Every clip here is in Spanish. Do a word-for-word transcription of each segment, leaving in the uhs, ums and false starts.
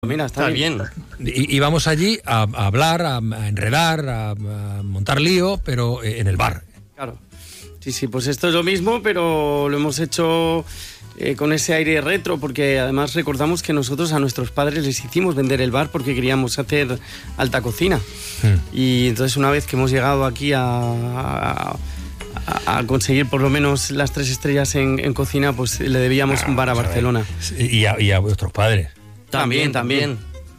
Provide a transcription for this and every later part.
Mira, está, está bien. bien. Y, y vamos allí a, a hablar, a, a enredar, a, a montar lío, pero en el bar. Claro. Sí, sí, pues esto es lo mismo, pero lo hemos hecho eh, con ese aire retro, porque además recordamos que nosotros a nuestros padres les hicimos vender el bar porque queríamos hacer alta cocina. Hmm. Y entonces una vez que hemos llegado aquí a, a, a conseguir por lo menos las tres estrellas en, en cocina, pues le debíamos ah, un bar a Barcelona. Y a, y a vuestros padres. También, también.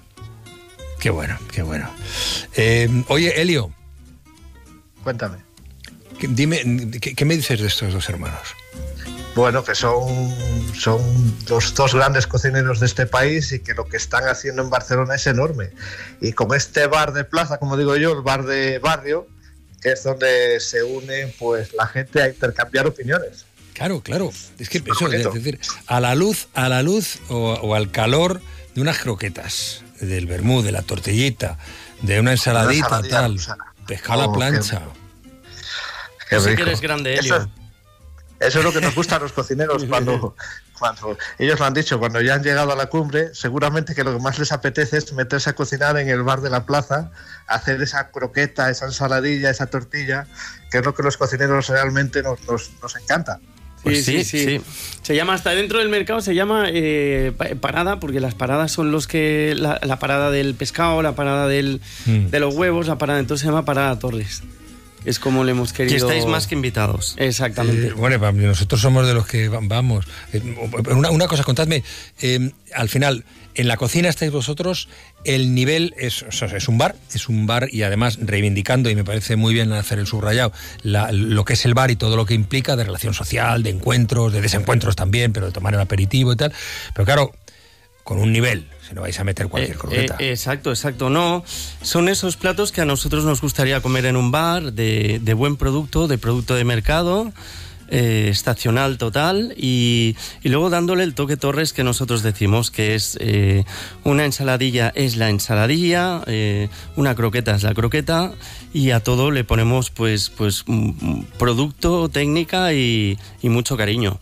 Qué bueno, qué bueno. Eh, oye, Elio. Cuéntame. Dime, ¿qué, ¿qué me dices de estos dos hermanos? Bueno, que son, son los dos grandes cocineros de este país y que lo que están haciendo en Barcelona es enorme. Y con este bar de plaza, como digo yo, el bar de barrio, que es donde se une pues la gente a intercambiar opiniones. Claro, claro. Es que eso, es decir, a la luz, a la luz o, o al calor de unas croquetas, del vermú, de la tortillita, de una ensaladita, una tal, pescado oh, a la plancha. Qué, qué rico. Que eres grande, Elio. Eso, eso es lo que nos gusta a los cocineros cuando, cuando ellos lo han dicho, cuando ya han llegado a la cumbre, seguramente que lo que más les apetece es meterse a cocinar en el bar de la plaza, hacer esa croqueta, esa ensaladilla, esa tortilla, que es lo que los cocineros realmente nos, nos, nos encanta. Pues sí, sí, sí, sí. Se llama, hasta dentro del mercado se llama eh, parada, porque las paradas son los que... La, la parada del pescado, la parada del, mm. de los huevos, la parada... Entonces se llama Parada Torres. Es como le hemos querido... Que estáis más que invitados. Exactamente. Eh, bueno, nosotros somos de los que vamos. Una, una cosa, contadme. Eh, al final, en la cocina estáis vosotros, el nivel es, o sea, es un bar, es un bar y además reivindicando, y me parece muy bien hacer el subrayado, la, lo que es el bar y todo lo que implica de relación social, de encuentros, de desencuentros también, pero de tomar el aperitivo y tal. Pero claro, con un nivel... no vais a meter cualquier croqueta. Eh, eh, exacto, exacto. No, son esos platos que a nosotros nos gustaría comer en un bar, de, de buen producto, de producto de mercado, eh, estacional total, y, y luego dándole el toque Torres que nosotros decimos, que es eh, una ensaladilla es la ensaladilla, eh, una croqueta es la croqueta, y a todo le ponemos pues, pues producto, técnica y, y mucho cariño.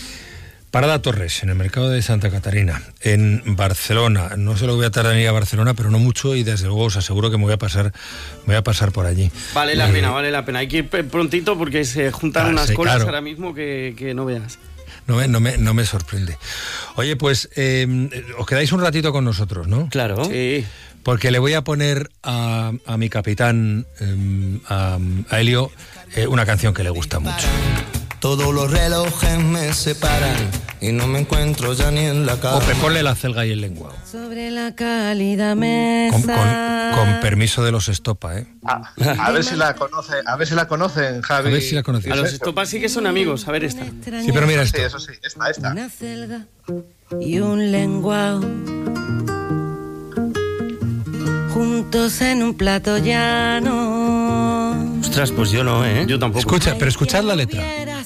Parada Torres, en el mercado de Santa Catarina, en Barcelona. No sé lo que voy a tardar en ir a Barcelona, pero no mucho, y desde luego os aseguro que me voy a pasar, me voy a pasar por allí. Vale la eh, pena, vale la pena. Hay que ir prontito porque se juntan ah, unas sí, colas claro. ahora mismo que, que no veas. No me, no, me, no me sorprende. Oye, pues eh, os quedáis un ratito con nosotros, ¿no? Claro. Sí. Porque le voy a poner a, a mi capitán, eh, a, a Elio, eh, una canción que le gusta mucho. Todos los relojes me separan y no me encuentro ya ni en la cama. Ope, ponle la celga y el lenguado. Sobre la cálida mesa. Con, con, con permiso de los Estopa, ¿eh? A, a ver si la conoce, a ver si la conocen, Javi. A ver si la conocen. A los Estopa sí que son amigos, a ver esta. Sí, pero mira esto. Sí, eso sí, esta, esta. Una celga y un lenguado. Juntos en un plato llano. Ostras, pues yo no, ¿eh? Yo tampoco. Escucha, pero escuchad la letra.